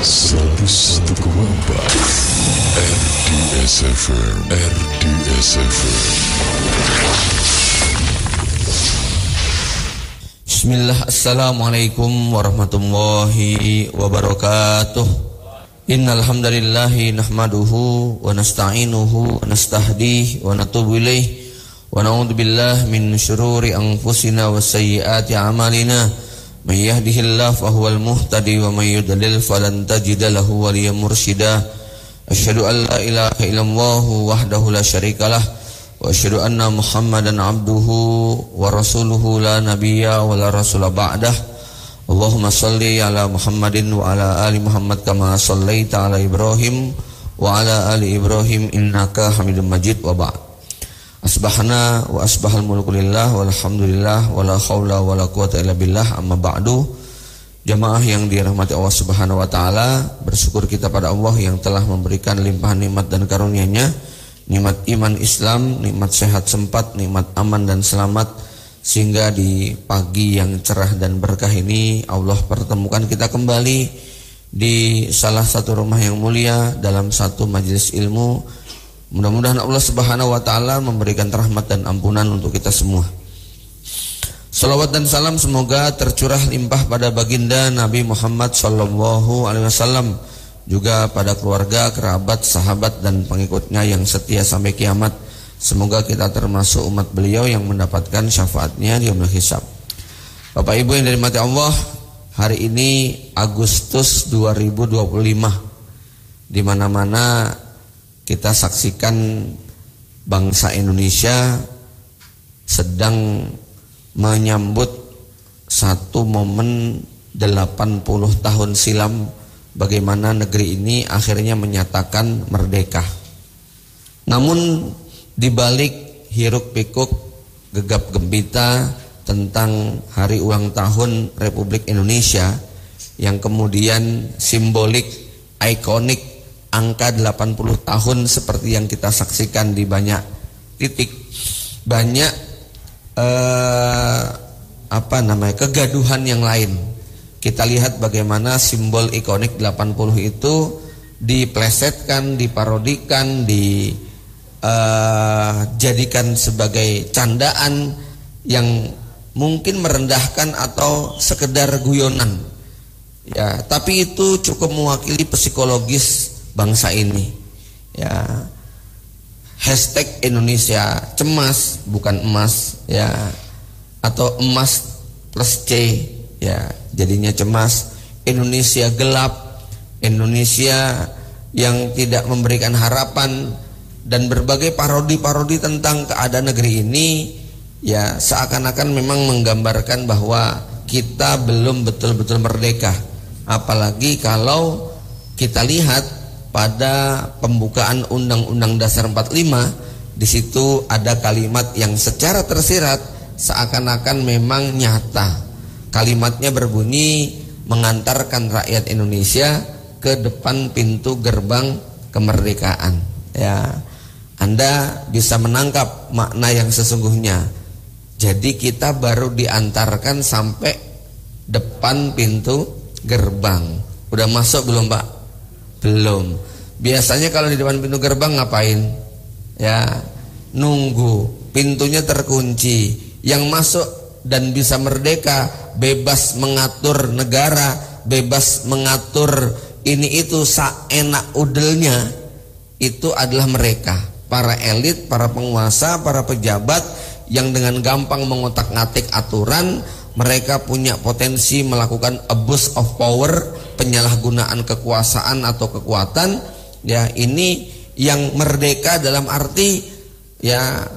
101,4 RDS FM. Bismillah, assalamualaikum warahmatullahi wabarakatuh. Innal hamdalillahi nahmaduhu wa nasta'inuhu wa nastahdihi wa natubu ilaih wa na'udzu billahi min syururi anfusina wa sayyiati a'malina. May yahdihillahu fahuwal muhtadi wa may yudlil falan tajida lahu waliyyan mursyida. Asyhadu an la ilaha illallah wahdahu la syarikalah wa asyhadu anna Muhammadan abduhu wa rasuluhu la nabiyya wa la rasula ba'dah. Allahumma salli ala Muhammadin wa ala ali Muhammad kama sallaita ala Ibrahim wa ala ali Ibrahim innaka Hamidum Majid wa ba'd. Asbahana wa asbahal mulku lillah walhamdulillah wala haula wala quwata illa billah, amma ba'du. Jamaah yang dirahmati Allah Subhanahu wa taala, bersyukur kita pada Allah yang telah memberikan limpahan nikmat dan karunia-Nya, nikmat iman Islam, nikmat sehat sempat, nikmat aman dan selamat, sehingga di pagi yang cerah dan berkah ini Allah pertemukan kita kembali di salah satu rumah yang mulia dalam satu majelis ilmu. Mudah-mudahan Allah Subhanahu wa taala memberikan rahmat dan ampunan untuk kita semua. Salawat dan salam semoga tercurah limpah pada baginda Nabi Muhammad sallallahu alaihi wasallam, juga pada keluarga, kerabat, sahabat dan pengikutnya yang setia sampai kiamat. Semoga kita termasuk umat beliau yang mendapatkan syafaatnya di yaumul hisab. Bapak Ibu yang dirahmati Allah, hari ini Agustus 2025, di mana-mana kita saksikan bangsa Indonesia sedang menyambut satu momen 80 tahun silam bagaimana negeri ini akhirnya menyatakan merdeka. Namun di balik hiruk pikuk gegap gempita tentang hari ulang tahun Republik Indonesia yang kemudian simbolik, ikonik, angka 80 tahun seperti yang kita saksikan di banyak titik, banyak kegaduhan yang lain. Kita lihat bagaimana simbol ikonik 80 itu diplesetkan, diparodikan, dijadikan sebagai candaan yang mungkin merendahkan atau sekedar guyonan. Ya, tapi itu cukup mewakili psikologis bangsa ini. Ya, hashtag Indonesia cemas bukan emas, ya, atau emas plus C, ya, jadinya cemas. Indonesia gelap, Indonesia yang tidak memberikan harapan, dan berbagai parodi-parodi tentang keadaan negeri ini, ya, seakan-akan memang menggambarkan bahwa kita belum betul-betul merdeka. Apalagi kalau kita lihat pada pembukaan Undang-Undang Dasar 45, di situ ada kalimat yang secara tersirat seakan-akan memang nyata. Kalimatnya berbunyi mengantarkan rakyat Indonesia ke depan pintu gerbang kemerdekaan. Ya, Anda bisa menangkap makna yang sesungguhnya. Jadi kita baru diantarkan sampai depan pintu gerbang. Udah masuk belum, Pak? Belum. Biasanya kalau di depan pintu gerbang ngapain? Ya, nunggu. Pintunya terkunci. Yang masuk dan bisa merdeka, bebas mengatur negara, bebas mengatur ini itu seenak udelnya, itu adalah mereka, para elit, para penguasa, para pejabat yang dengan gampang mengotak-ngatik aturan. Mereka punya potensi melakukan abuse of power, penyalahgunaan kekuasaan atau kekuatan. Ya, ini yang merdeka dalam arti ya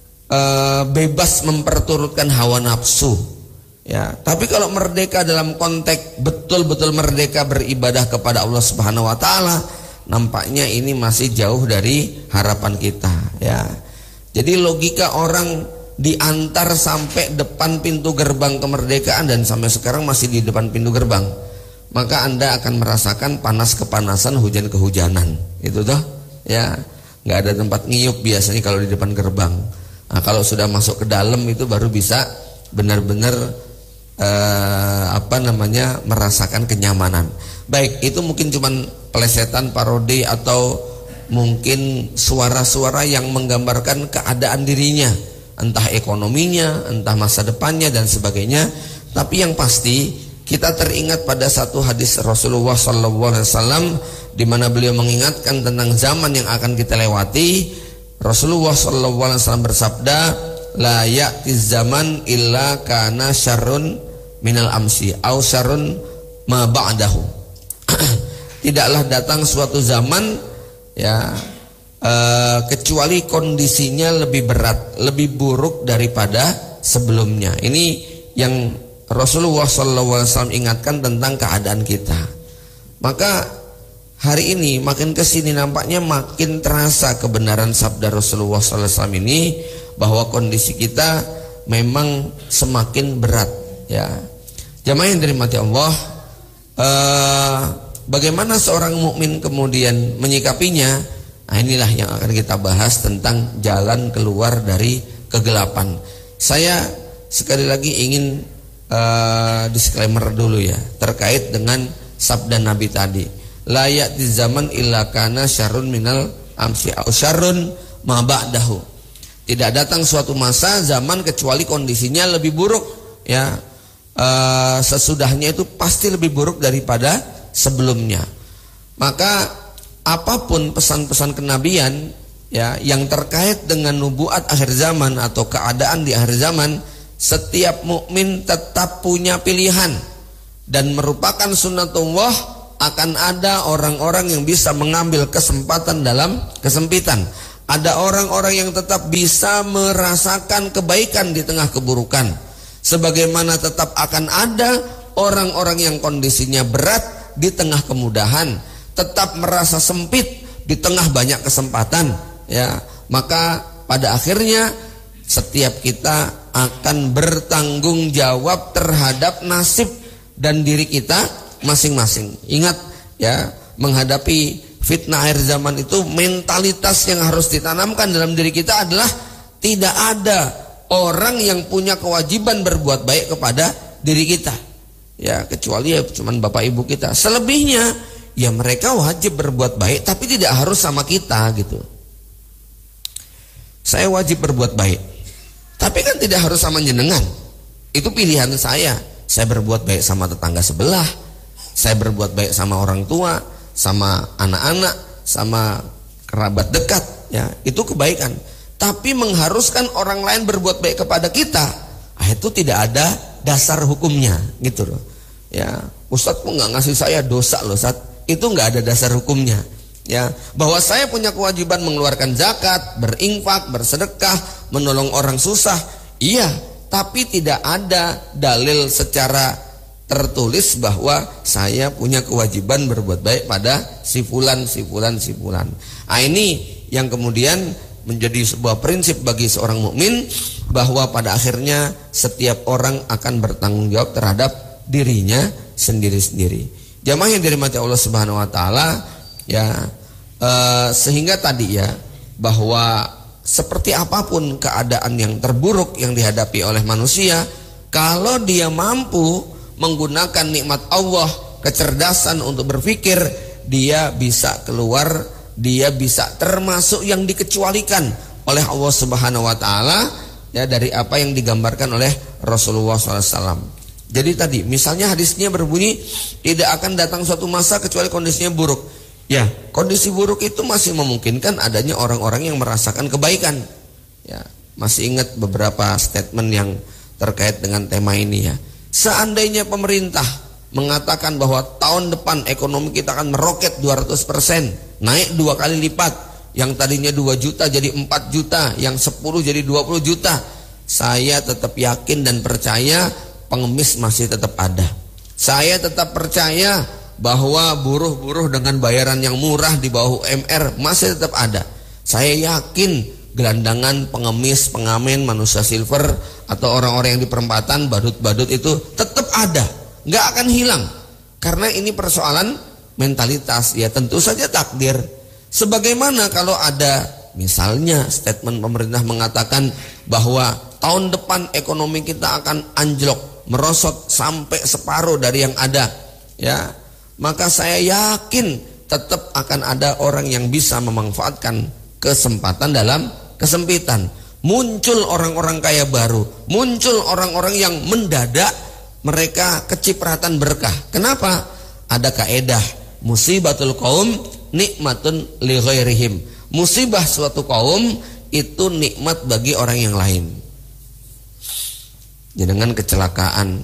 bebas memperturutkan hawa nafsu. Ya, tapi kalau merdeka dalam konteks betul-betul merdeka beribadah kepada Allah Subhanahu wa taala, nampaknya ini masih jauh dari harapan kita, ya. Jadi logika orang diantar sampai depan pintu gerbang kemerdekaan dan sampai sekarang masih di depan pintu gerbang, maka Anda akan merasakan panas kepanasan, hujan kehujanan, itu toh, ya. Nggak ada tempat ngiyup biasanya kalau di depan gerbang. Nah, kalau sudah masuk ke dalam itu baru bisa benar-benar merasakan kenyamanan. Baik, itu mungkin cuman pelesetan, parodi, atau mungkin suara-suara yang menggambarkan keadaan dirinya, entah ekonominya, entah masa depannya dan sebagainya. Tapi yang pasti kita teringat pada satu hadis Rasulullah SAW, di mana beliau mengingatkan tentang zaman yang akan kita lewati. Rasulullah SAW bersabda, la ya'tiz zaman illa kana syarrun minal amsi au syarrun ma ba'dahu. Tidaklah datang suatu zaman ya kecuali kondisinya lebih berat, lebih buruk daripada sebelumnya. Ini yang Rasulullah SAW ingatkan tentang keadaan kita. Maka hari ini makin kesini nampaknya makin terasa kebenaran sabda Rasulullah SAW ini, bahwa kondisi kita memang semakin berat. Ya, jamaah yang dirahmati Allah, bagaimana seorang mukmin kemudian menyikapinya? Nah, inilah yang akan kita bahas tentang jalan keluar dari kegelapan. Saya sekali lagi ingin disclaimer dulu ya, terkait dengan sabda Nabi tadi, la ya'ti zaman illa kana syarrun minal amsi au syarrun ma ba'dahu. Tidak datang suatu masa zaman kecuali kondisinya lebih buruk ya. Sesudahnya itu pasti lebih buruk daripada sebelumnya. Maka apapun pesan-pesan kenabian ya yang terkait dengan nubuat akhir zaman atau keadaan di akhir zaman, setiap mukmin tetap punya pilihan, dan merupakan sunnatullah akan ada orang-orang yang bisa mengambil kesempatan dalam kesempitan. Ada orang-orang yang tetap bisa merasakan kebaikan di tengah keburukan, sebagaimana tetap akan ada orang-orang yang kondisinya berat di tengah kemudahan, tetap merasa sempit di tengah banyak kesempatan ya. Maka pada akhirnya setiap kita akan bertanggung jawab terhadap nasib dan diri kita masing-masing. Ingat ya, menghadapi fitnah akhir zaman itu mentalitas yang harus ditanamkan dalam diri kita adalah tidak ada orang yang punya kewajiban berbuat baik kepada diri kita ya, kecuali ya cuman bapak ibu kita. Selebihnya ya mereka wajib berbuat baik, tapi tidak harus sama kita gitu. Saya wajib berbuat baik, tapi kan tidak harus sama jenengan. Itu pilihan saya. Saya berbuat baik sama tetangga sebelah, saya berbuat baik sama orang tua, sama anak-anak, sama kerabat dekat ya, itu kebaikan. Tapi mengharuskan orang lain berbuat baik kepada kita, itu tidak ada dasar hukumnya gitu loh. Ya, Ustadz kok nggak ngasih saya dosa loh Ustadz. Itu nggak ada dasar hukumnya. Ya, bahwa saya punya kewajiban mengeluarkan zakat, berinfak, bersedekah, menolong orang susah, iya, tapi tidak ada dalil secara tertulis bahwa saya punya kewajiban berbuat baik pada si fulan. Nah, ini yang kemudian menjadi sebuah prinsip bagi seorang mukmin, bahwa pada akhirnya setiap orang akan bertanggung jawab terhadap dirinya sendiri-sendiri. Jamaah yang dirahmati Allah Subhanahu wa taala ya, sehingga tadi ya, bahwa seperti apapun keadaan yang terburuk yang dihadapi oleh manusia, kalau dia mampu menggunakan nikmat Allah, kecerdasan untuk berpikir, dia bisa keluar, dia bisa termasuk yang dikecualikan oleh Allah Subhanahu wa taala ya, dari apa yang digambarkan oleh Rasulullah SAW. Jadi tadi misalnya hadisnya berbunyi, tidak akan datang suatu masa kecuali kondisinya buruk. Ya, kondisi buruk itu masih memungkinkan adanya orang-orang yang merasakan kebaikan. Ya, masih ingat beberapa statement yang terkait dengan tema ini ya. Seandainya pemerintah mengatakan bahwa tahun depan ekonomi kita akan meroket 200%, naik 2 kali lipat, yang tadinya 2 juta jadi 4 juta, yang 10 jadi 20 juta, saya tetap yakin dan percaya pengemis masih tetap ada. Saya tetap percaya bahwa buruh-buruh dengan bayaran yang murah di bawah UMR masih tetap ada. Saya yakin gelandangan, pengemis, pengamen, manusia silver, atau orang-orang yang di perempatan, badut-badut itu tetap ada, nggak akan hilang. Karena ini persoalan mentalitas ya, tentu saja takdir. Sebagaimana kalau ada misalnya statement pemerintah mengatakan bahwa tahun depan ekonomi kita akan anjlok, merosot sampai separuh dari yang ada ya. maka saya yakin tetap akan ada orang yang bisa memanfaatkan kesempatan dalam kesempitan. Muncul orang-orang kaya baru, muncul orang-orang yang mendadak mereka kecipratan berkah. Kenapa? Ada kaedah musibatul qaum nikmatun li ghairihim. Musibah suatu kaum itu nikmat bagi orang yang lain. Jenengan kecelakaan,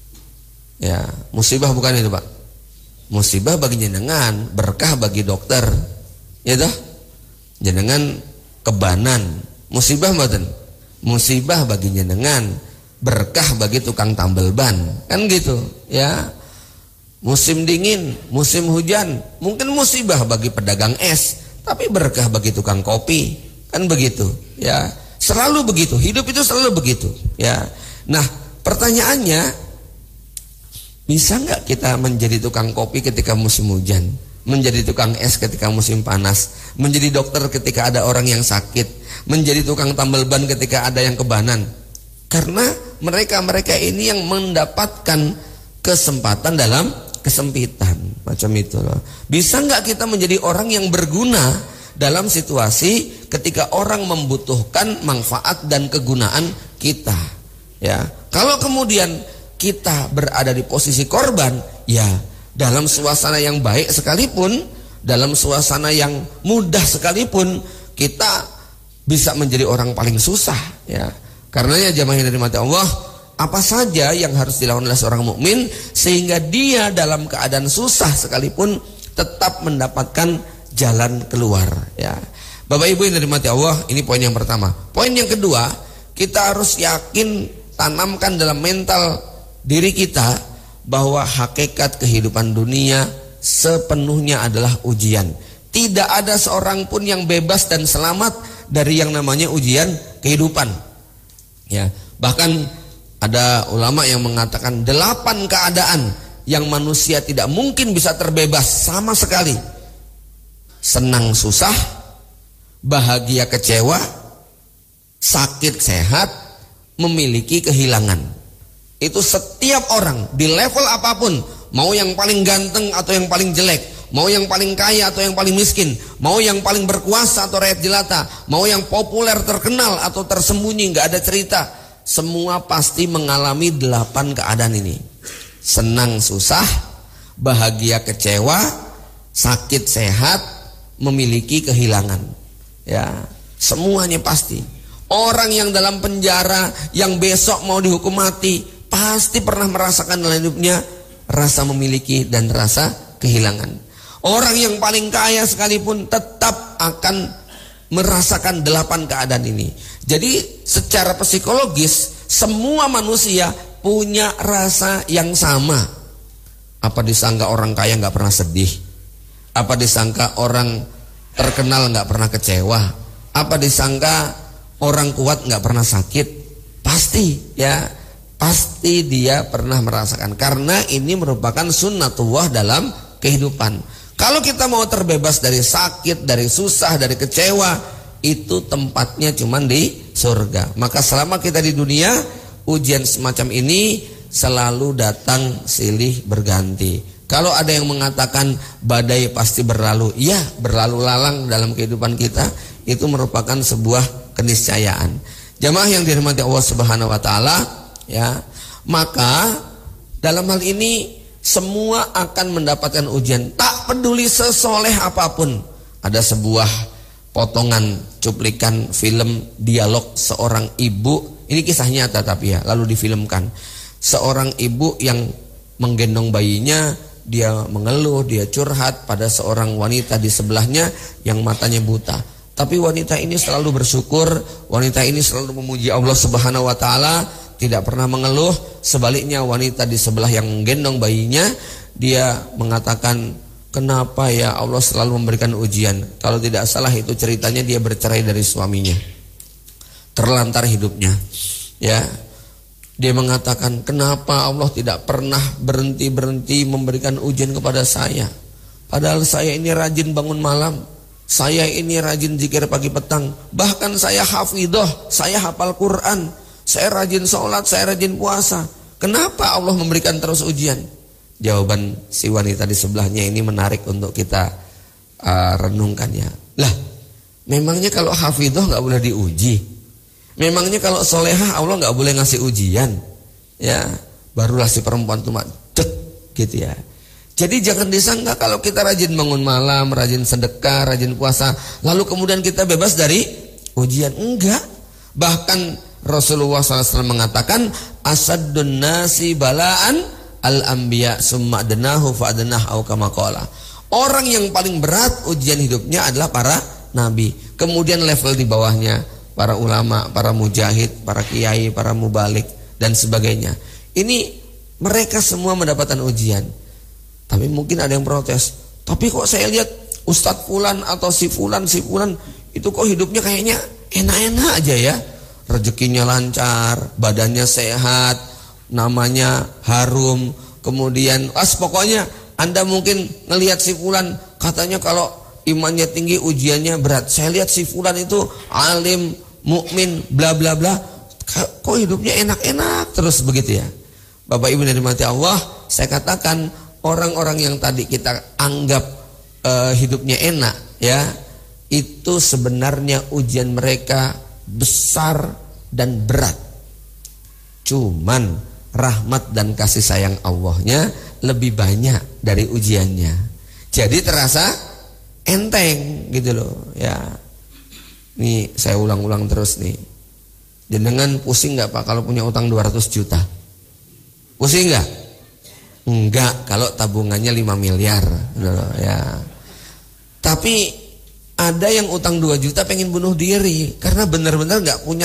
ya musibah bukan itu Pak? Musibah bagi jenengan, berkah bagi dokter, ya toh? Jenengan kebanan, musibah mboten? Musibah bagi jenengan, berkah bagi tukang tambal ban, kan gitu, ya. Musim dingin, musim hujan, mungkin musibah bagi pedagang es, tapi berkah bagi tukang kopi, kan begitu, ya. Selalu begitu, hidup itu selalu begitu, ya. Nah, pertanyaannya, bisa nggak kita menjadi tukang kopi ketika musim hujan, menjadi tukang es ketika musim panas, menjadi dokter ketika ada orang yang sakit, menjadi tukang tambal ban ketika ada yang kebanan? Karena mereka ini yang mendapatkan kesempatan dalam kesempitan, macam itu loh. Bisa nggak kita menjadi orang yang berguna dalam situasi ketika orang membutuhkan manfaat dan kegunaan kita? Ya, kalau kemudian kita berada di posisi korban, ya dalam suasana yang baik sekalipun, dalam suasana yang mudah sekalipun, kita bisa menjadi orang paling susah, ya. Karenanya jamaah yang dirahmati Allah, apa saja yang harus dilakukan oleh seorang mukmin sehingga dia dalam keadaan susah sekalipun tetap mendapatkan jalan keluar, ya. Bapak Ibu yang dirahmati Allah, ini poin yang pertama. Poin yang kedua, kita harus yakin, tanamkan dalam mental diri kita bahwa hakikat kehidupan dunia sepenuhnya adalah ujian. Tidak ada seorang pun yang bebas dan selamat dari yang namanya ujian kehidupan, ya. Bahkan ada ulama yang mengatakan 8 keadaan yang manusia tidak mungkin bisa terbebas sama sekali. Senang susah, bahagia kecewa, sakit sehat, memiliki kehilangan. Itu setiap orang di level apapun, mau yang paling ganteng atau yang paling jelek, mau yang paling kaya atau yang paling miskin, mau yang paling berkuasa atau rakyat jelata, mau yang populer terkenal atau tersembunyi nggak ada cerita, semua pasti mengalami 8 keadaan ini. Senang susah, bahagia kecewa, sakit sehat, memiliki kehilangan, ya, semuanya pasti. Orang yang dalam penjara, yang besok mau dihukum mati, pasti pernah merasakan dalam hidupnya rasa memiliki dan rasa kehilangan. Orang yang paling kaya sekalipun tetap akan merasakan 8 keadaan ini. Jadi secara psikologis semua manusia punya rasa yang sama. Apa disangka orang kaya nggak pernah sedih? Apa disangka orang terkenal nggak pernah kecewa? Apa disangka orang kuat nggak pernah sakit? Pasti, ya. Pasti dia pernah merasakan, karena ini merupakan sunnatullah dalam kehidupan. Kalau kita mau terbebas dari sakit, dari susah, dari kecewa, itu tempatnya cuma di surga. Maka selama kita di dunia, ujian semacam ini selalu datang silih berganti. Kalau ada yang mengatakan badai pasti berlalu, ya berlalu lalang dalam kehidupan kita, itu merupakan sebuah keniscayaan. Jamaah yang dirahmati Allah Subhanahu wa taala, ya, maka dalam hal ini semua akan mendapatkan ujian. Tak peduli sesoleh apapun. Ada sebuah potongan cuplikan film dialog seorang ibu. Ini kisah nyata tapi ya, lalu difilmkan. Seorang ibu yang menggendong bayinya, dia mengeluh, dia curhat pada seorang wanita di sebelahnya yang matanya buta. Tapi wanita ini selalu bersyukur, wanita ini selalu memuji Allah Subhanahu wa taala, tidak pernah mengeluh. Sebaliknya wanita di sebelah yang menggendong bayinya, dia mengatakan, kenapa ya Allah selalu memberikan ujian? Kalau tidak salah itu ceritanya dia bercerai dari suaminya, terlantar hidupnya, ya. Dia mengatakan, kenapa Allah tidak pernah berhenti-berhenti memberikan ujian kepada saya? Padahal saya ini rajin bangun malam, saya ini rajin zikir pagi petang, bahkan saya hafidhah, saya hafal Quran, saya rajin sholat, saya rajin puasa. Kenapa Allah memberikan terus ujian? jawaban si wanita di sebelahnya ini menarik untuk kita renungkan ya. Lah, memangnya kalau hafidhah nggak boleh diuji? Memangnya kalau solehah Allah nggak boleh ngasih ujian? Ya, barulah si perempuan tuh cek gitu ya. Jadi jangan disangka kalau kita rajin bangun malam, rajin sedekah, rajin puasa, lalu kemudian kita bebas dari ujian. Enggak. Bahkan Rasulullah SAW mengatakan, asaddun nasi balaan al-anbiya summa adnahu fa'adnah au kama qala. Orang yang paling berat ujian hidupnya adalah para nabi. Kemudian level di bawahnya para ulama, para mujahid, para kiai, para mubalik dan sebagainya. Ini mereka semua mendapatkan ujian. Tapi mungkin ada yang protes. Tapi kok saya lihat Ustadz Fulan atau si Fulan itu kok hidupnya kayaknya enak-enak aja ya. Rezekinya lancar, badannya sehat, namanya harum. Kemudian pokoknya Anda mungkin ngelihat si Fulan, katanya kalau imannya tinggi ujiannya berat. Saya lihat si Fulan itu alim, mukmin, bla bla bla. Kok hidupnya enak-enak terus begitu ya. Bapak Ibu yang dirahmati Allah, saya katakan orang-orang yang tadi kita anggap hidupnya enak ya, itu sebenarnya ujian mereka besar dan berat. Cuman rahmat dan kasih sayang Allahnya lebih banyak dari ujiannya. Jadi terasa enteng gitu loh ya. Nih saya ulang-ulang terus nih. Jenengan pusing gak Pak kalau punya utang 200 juta? Pusing gak? Enggak, kalau tabungannya 5 miliar ya. Tapi ada yang utang 2 juta pengen bunuh diri karena benar-benar gak punya